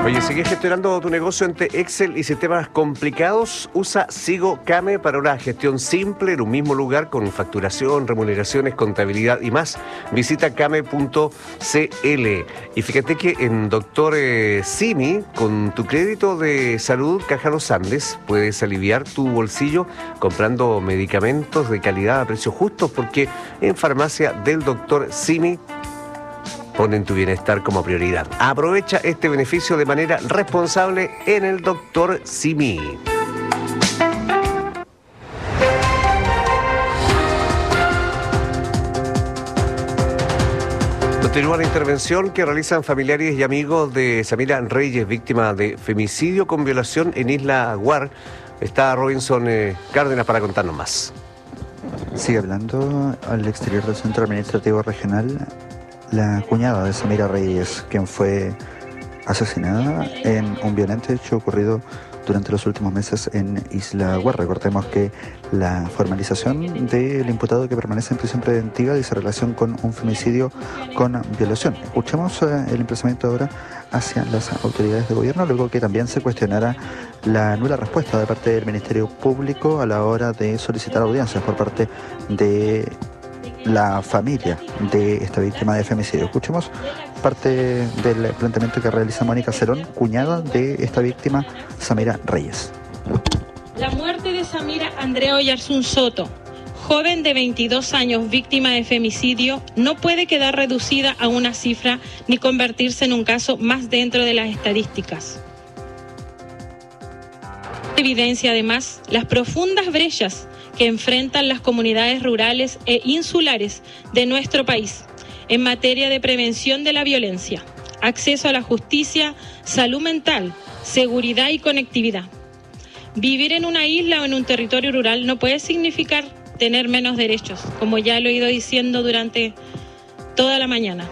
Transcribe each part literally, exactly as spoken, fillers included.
Oye, ¿sigues gestionando tu negocio entre Excel y sistemas complicados? Usa SigoCame para una gestión simple en un mismo lugar con facturación, remuneraciones, contabilidad y más. Visita came punto cl. Y fíjate que en Doctor eh, Simi, con tu crédito de salud Caja Los Andes, puedes aliviar tu bolsillo comprando medicamentos de calidad a precios justos, porque en farmacia del Doctor Simi ponen tu bienestar como prioridad. Aprovecha este beneficio de manera responsable en el Doctor Simi. Continúa la intervención que realizan familiares y amigos de Samira Reyes, víctima de femicidio con violación en Isla Guar. Está Robinson eh, Cárdenas para contarnos más. Sigue hablando al exterior del Centro Administrativo Regional la cuñada de Samira Reyes, quien fue asesinada en un violento hecho ocurrido durante los últimos meses en Isla Guar. Recordemos que la formalización del imputado que permanece en prisión preventiva dice relación con un femicidio con violación. Escuchemos eh, el emplazamiento ahora hacia las autoridades de gobierno, luego que también se cuestionara la nula respuesta de parte del Ministerio Público a la hora de solicitar audiencias por parte de la familia de esta víctima de femicidio. Escuchemos parte del planteamiento que realiza Mónica Cerón, cuñada de esta víctima, Samira Reyes. La muerte de Samira Andrea Oyarzún Soto, joven de veintidós años, víctima de femicidio, no puede quedar reducida a una cifra ni convertirse en un caso más dentro de las estadísticas. Evidencia además las profundas brechas que enfrentan las comunidades rurales e insulares de nuestro país en materia de prevención de la violencia, acceso a la justicia, salud mental, seguridad y conectividad. Vivir en una isla o en un territorio rural no puede significar tener menos derechos, como ya lo he ido diciendo durante toda la mañana.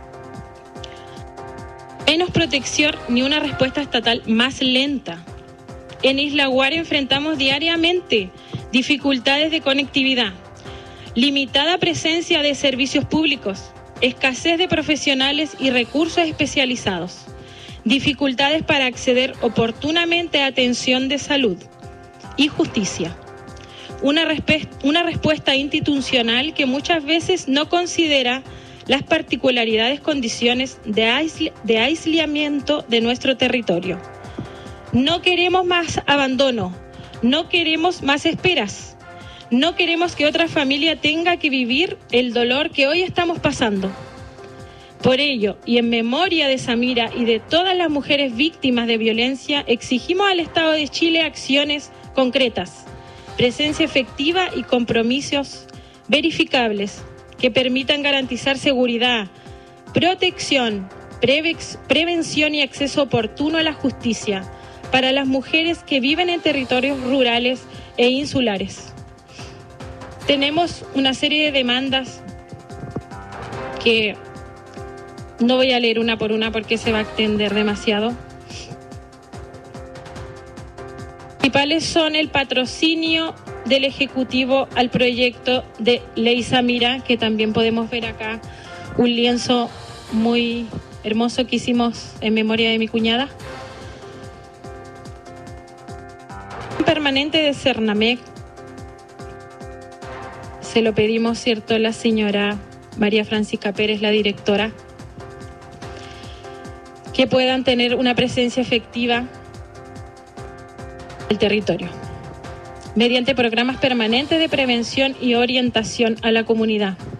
Menos protección ni una respuesta estatal más lenta. En Isla Guar enfrentamos diariamente dificultades de conectividad, limitada presencia de servicios públicos, escasez de profesionales y recursos especializados, dificultades para acceder oportunamente a atención de salud y justicia. Una, resp- una respuesta institucional que muchas veces no considera las particularidades condiciones de, aisl- de aislamiento de nuestro territorio. No queremos más abandono. No queremos más esperas. No queremos que otra familia tenga que vivir el dolor que hoy estamos pasando. Por ello, y en memoria de Samira y de todas las mujeres víctimas de violencia, exigimos al Estado de Chile acciones concretas, presencia efectiva y compromisos verificables que permitan garantizar seguridad, protección, prevex, prevención y acceso oportuno a la justicia para las mujeres que viven en territorios rurales e insulares. Tenemos una serie de demandas que no voy a leer una por una porque se va a extender demasiado. Los principales son el patrocinio del Ejecutivo al proyecto de Ley Samira, que también podemos ver acá un lienzo muy hermoso que hicimos en memoria de mi cuñada. Permanente de Cernamec, se lo pedimos, ¿cierto?, la señora María Francisca Pérez, la directora, que puedan tener una presencia efectiva en el territorio, mediante programas permanentes de prevención y orientación a la comunidad.